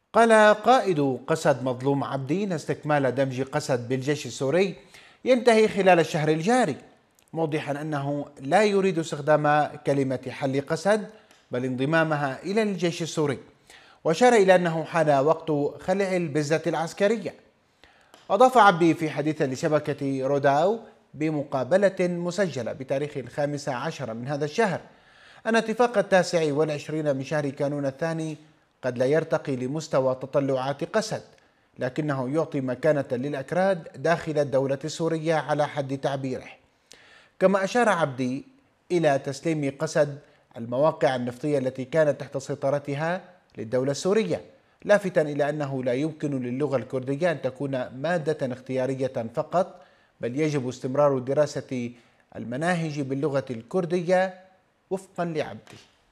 قال قائد قسد مظلوم عبدي إن استكمال دمج قسد بالجيش السوري ينتهي خلال الشهر الجاري، موضحا أنه لا يريد استخدام كلمة حل قسد بل انضمامها إلى الجيش السوري، وأشار إلى أنه حان وقت خلع البزة العسكرية. أضاف عبدي في حديث لشبكة روداو بمقابلة مسجلة بتاريخ 15 من هذا الشهر أن اتفاق 29 من شهر كانون الثاني قد لا يرتقي لمستوى تطلعات قسد، لكنه يعطي مكانة للأكراد داخل الدولة السورية على حد تعبيره. كما أشار عبدي إلى تسليم قسد المواقع النفطية التي كانت تحت سيطرتها للدولة السورية، لافتا إلى أنه لا يمكن للغة الكردية أن تكون مادة اختيارية فقط، بل يجب استمرار دراسة المناهج باللغة الكردية وفقا لعبدي.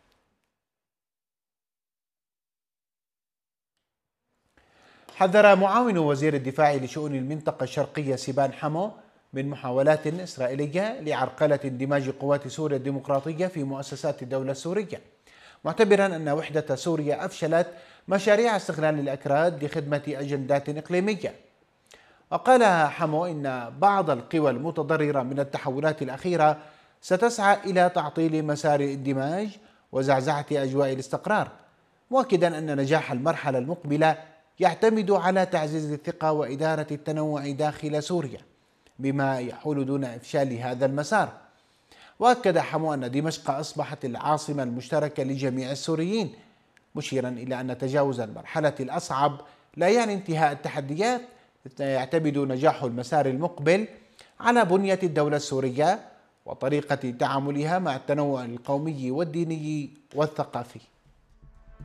حذر معاون وزير الدفاع لشؤون المنطقة الشرقية سيبان حمو من محاولات إسرائيلية لعرقلة اندماج قوات سوريا الديمقراطية في مؤسسات الدولة السورية، معتبرا أن وحدة سوريا أفشلت مشاريع استغلال الأكراد لخدمة أجندات إقليمية. وقال حمو إن بعض القوى المتضررة من التحولات الأخيرة ستسعى إلى تعطيل مسار الاندماج وزعزعة أجواء الاستقرار، مؤكدا أن نجاح المرحلة المقبلة يعتمد على تعزيز الثقة وإدارة التنوع داخل سوريا بما يحول دون إفشال هذا المسار. وأكد حمو أن دمشق أصبحت العاصمة المشتركة لجميع السوريين، مشيرا إلى أن تجاوز المرحلة الأصعب لا يعني انتهاء التحديات، يعتمد نجاح المسار المقبل على بنية الدولة السورية وطريقة تعاملها مع التنوع القومي والديني والثقافي.